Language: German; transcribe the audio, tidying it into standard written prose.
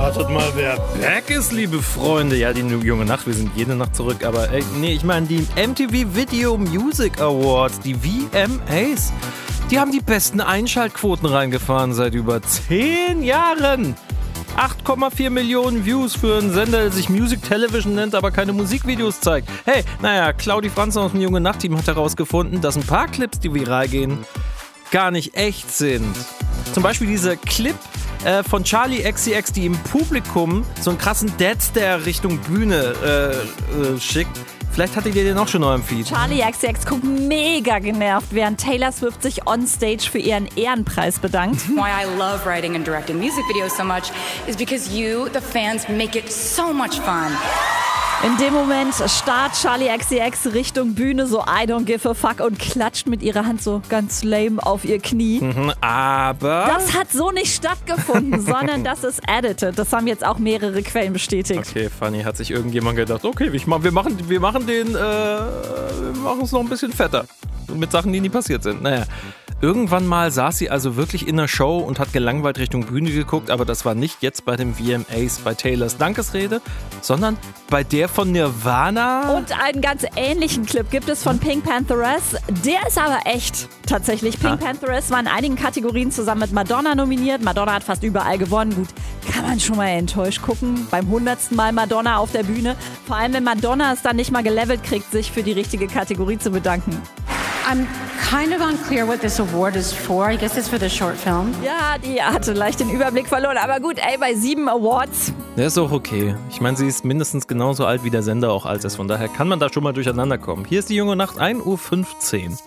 Ratet mal, wer back ist, liebe Freunde. Ja, die junge Nacht, wir sind jede Nacht zurück. Aber ich meine die MTV Video Music Awards, die VMAs. Die haben die besten Einschaltquoten reingefahren seit über 10 Jahren. 8,4 Millionen Views für einen Sender, der sich Music Television nennt, aber keine Musikvideos zeigt. Hey, Claudi Franzen aus dem Junge Nacht-Team hat herausgefunden, dass ein paar Clips, die viral gehen, gar nicht echt sind. Zum Beispiel dieser Clip von Charli XCX, die im Publikum so einen krassen Dead-Stare Richtung Bühne schickt. Vielleicht hattet ihr den auch schon in eurem Feed. Charli XCX guckt mega genervt, während Taylor Swift sich on stage für ihren Ehrenpreis bedankt. Why I love writing and directing music videos so much is because you, the fans, make it so much fun. In dem Moment starrt Charli XCX Richtung Bühne, so I don't give a fuck, und klatscht mit ihrer Hand so ganz lame auf ihr Knie. Aber Das hat so nicht stattgefunden, sondern das ist edited. Das haben jetzt auch mehrere Quellen bestätigt. okay, funny, hat sich irgendjemand gedacht, okay, wir machen es noch ein bisschen fetter. Mit Sachen, die nie passiert sind. Irgendwann mal saß sie also wirklich in der Show und hat gelangweilt Richtung Bühne geguckt, aber das war nicht jetzt bei den VMAs, bei Taylors Dankesrede, sondern bei der von Nirvana. Und einen ganz ähnlichen Clip gibt es von Pink Pantheress. Der ist aber echt, tatsächlich. Pink Pantheress war in einigen Kategorien zusammen mit Madonna nominiert. Madonna hat fast überall gewonnen. Gut, kann man schon mal enttäuscht gucken. Beim 100. Mal Madonna auf der Bühne. Vor allem, wenn Madonna es dann nicht mal gelevelt kriegt, sich für die richtige Kategorie zu bedanken. I'm kind of unclear what this award is for. I guess it's for the short film. Ja, die hatte leicht den Überblick verloren. Aber gut, bei 7 Awards. Der ist auch okay. Ich meine, sie ist mindestens genauso alt, wie der Sender auch alt ist. Von daher kann man da schon mal durcheinander kommen. Hier ist die Junge Nacht, 1:15 Uhr.